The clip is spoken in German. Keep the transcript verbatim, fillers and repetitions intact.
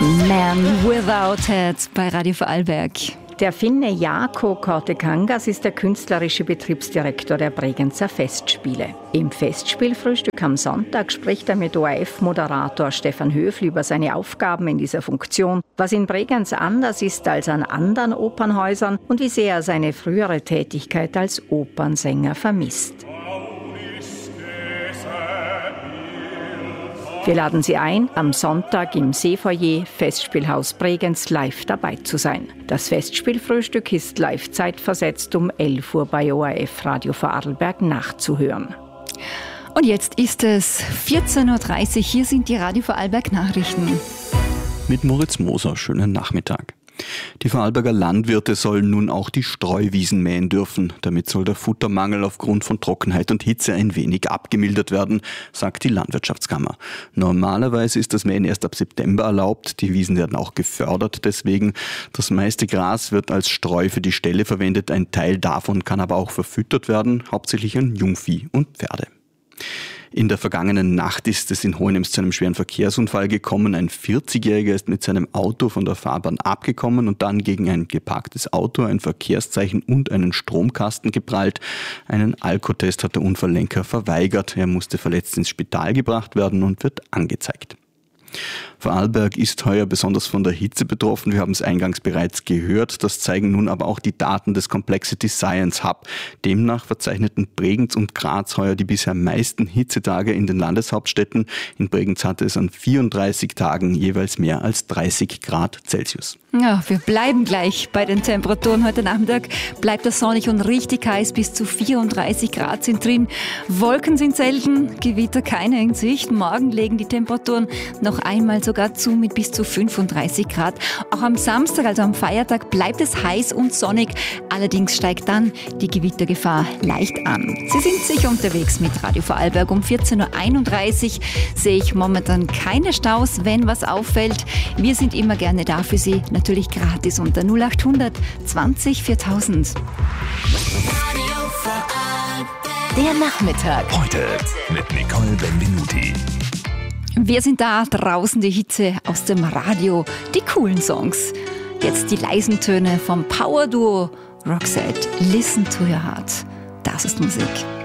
Man Without Head bei Radio Vorarlberg. Der Finne Jaakko Kortekangas ist der künstlerische Betriebsdirektor der Bregenzer Festspiele. Im Festspielfrühstück am Sonntag spricht er mit O R F-Moderator Stefan Höfl über seine Aufgaben in dieser Funktion, was in Bregenz anders ist als an anderen Opernhäusern und wie sehr er seine frühere Tätigkeit als Opernsänger vermisst. Wir laden Sie ein, am Sonntag im Seefoyer Festspielhaus Bregenz live dabei zu sein. Das Festspielfrühstück ist live zeitversetzt um elf Uhr bei O R F Radio Vorarlberg nachzuhören. Und jetzt ist es vierzehn Uhr dreißig. Hier sind die Radio Vorarlberg Nachrichten. Mit Moritz Moser, schönen Nachmittag. Die Vorarlberger Landwirte sollen nun auch die Streuwiesen mähen dürfen. Damit soll der Futtermangel aufgrund von Trockenheit und Hitze ein wenig abgemildert werden, sagt die Landwirtschaftskammer. Normalerweise ist das Mähen erst ab September erlaubt. Die Wiesen werden auch gefördert deswegen. Das meiste Gras wird als Streu für die Ställe verwendet. Ein Teil davon kann aber auch verfüttert werden, hauptsächlich an Jungvieh und Pferde. In der vergangenen Nacht ist es in Hohenems zu einem schweren Verkehrsunfall gekommen. Ein vierzigjähriger ist mit seinem Auto von der Fahrbahn abgekommen und dann gegen ein geparktes Auto, ein Verkehrszeichen und einen Stromkasten geprallt. Einen Alkotest hat der Unfalllenker verweigert. Er musste verletzt ins Spital gebracht werden und wird angezeigt. Vorarlberg ist heuer besonders von der Hitze betroffen. Wir haben es eingangs bereits gehört. Das zeigen nun aber auch die Daten des Complexity Science Hub. Demnach verzeichneten Bregenz und Graz heuer die bisher meisten Hitzetage in den Landeshauptstädten. In Bregenz hatte es an vierunddreißig Tagen jeweils mehr als dreißig Grad Celsius. Ja, wir bleiben gleich bei den Temperaturen. Heute Nachmittag bleibt es sonnig und richtig heiß. Bis zu vierunddreißig Grad sind drin. Wolken sind selten, Gewitter keine in Sicht. Morgen legen die Temperaturen noch einmal sogar zu mit bis zu fünfunddreißig Grad. Auch am Samstag, also am Feiertag, bleibt es heiß und sonnig. Allerdings steigt dann die Gewittergefahr leicht an. Sie sind sicher unterwegs mit Radio Vorarlberg. Um vierzehn Uhr einunddreißig sehe ich momentan keine Staus, wenn was auffällt. Wir sind immer gerne da für Sie. Natürlich gratis unter null acht hundert zwanzig viertausend. Der Nachmittag. Heute mit Nicole Benvenuti. Wir sind da, draußen die Hitze aus dem Radio, die coolen Songs. Jetzt die leisen Töne vom Power-Duo Roxette. Listen to your heart. Das ist Musik.